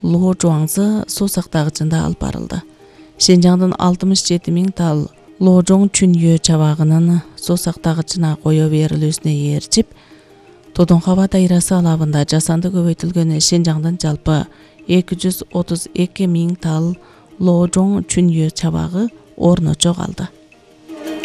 Ло Жуаңзы суу сактагычында алып барылды. Шенжаңдын 67 000 тал Ложоң Чүньө чабагынын суу сактагычына кое берилүүсүнө ээрчип, Тодонхаба дайрасы алабында жасанды көбөйтүлгөн Шенжаңдын жалпы 232 000 тал Ложоң Чүньө чабагы орночо калды.